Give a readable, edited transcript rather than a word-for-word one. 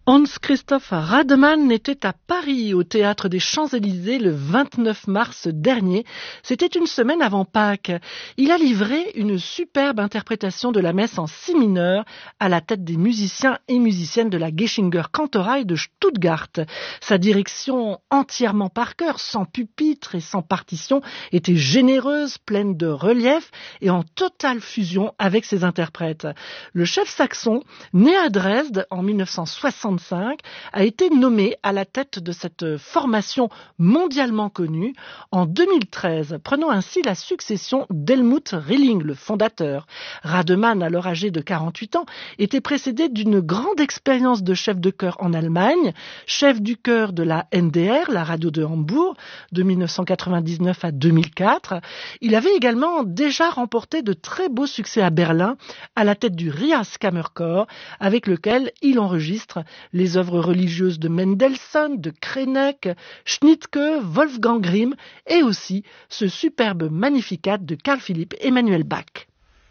Hans-Christoph Rademann était à Paris, au Théâtre des Champs-Élysées, le 29 mars dernier. C'était une semaine avant Pâques. Il a livré une superbe interprétation de la messe en si mineur à la tête des musiciens et musiciennes de la Geschinger Kantorei de Stuttgart. Sa direction entièrement par chœur, sans pupitre et sans partition, était généreuse, pleine de relief et en totale fusion avec ses interprètes. Le chef saxon, né à Dresde en 1965, a été nommé à la tête de cette formation mondialement connue en 2013, prenant ainsi la succession d'Helmut Rilling, le fondateur. Rademann, alors âgé de 48 ans, était précédé d'une grande expérience de chef de chœur en Allemagne, chef du chœur de la NDR, la radio de Hambourg, de 1999 à 2004. Il avait également déjà remporté de très beaux succès à Berlin, à la tête du Rias Kammerchor, avec lequel il enregistre les œuvres religieuses de Mendelssohn, de Krenek, Schnittke, Wolfgang Grimm et aussi ce superbe Magnificat de Carl Philipp Emanuel Bach.